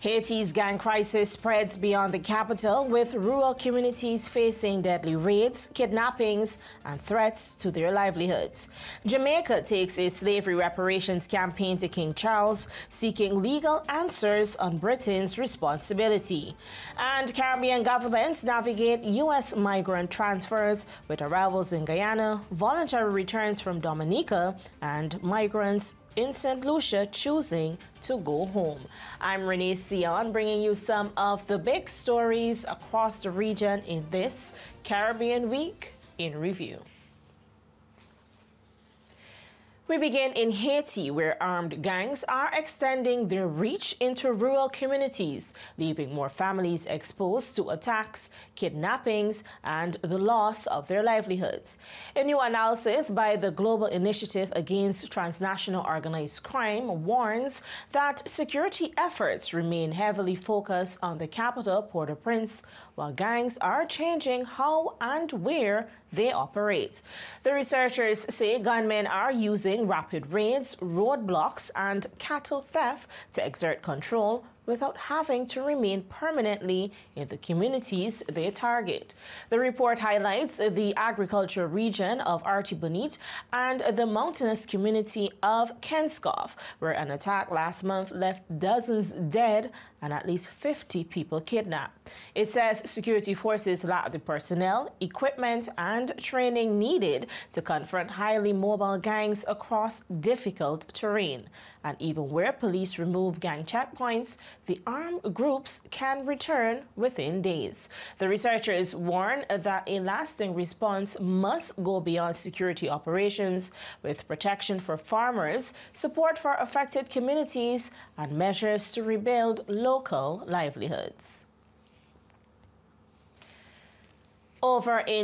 Haiti's gang crisis spreads beyond the capital, with rural communities facing deadly raids, kidnappings, and threats to their livelihoods. Jamaica takes its slavery reparations campaign to King Charles, seeking legal answers on Britain's responsibility. And Caribbean governments navigate U.S. migrant transfers, with arrivals in Guyana, voluntary returns from Dominica, and migrants in St. Lucia choosing to go home. I'm Renee Sion, bringing you some of the big stories across the region in this Caribbean Week in Review. We begin in Haiti, where armed gangs are extending their reach into rural communities, leaving more families exposed to attacks, kidnappings, and the loss of their livelihoods. A new analysis by the Global Initiative Against Transnational Organized Crime warns that security efforts remain heavily focused on the capital, Port-au-Prince, while gangs are changing how and where they operate. The researchers say gunmen are using rapid raids, roadblocks, and cattle theft to exert control without having to remain permanently in the communities they target. The report highlights the agricultural region of Artibonite and the mountainous community of Kenskoff, where an attack last month left dozens dead and at least 50 people kidnapped. It says security forces lack the personnel, equipment, and training needed to confront highly mobile gangs across difficult terrain. And even where police remove gang checkpoints, the armed groups can return within days. The researchers warn that a lasting response must go beyond security operations, with protection for farmers, support for affected communities, and measures to rebuild local livelihoods. Over in